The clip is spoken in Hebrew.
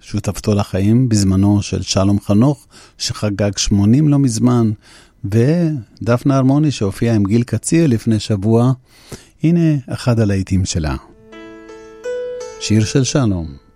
שותפתו לחיים בזמנו של שלום חנוך, שחגג 80 לא מזמן, ודפנה הרמוני שהופיעה עם גיל קציר לפני שבוע. הנה אחד הלהיטים שלה. שיר של שלום.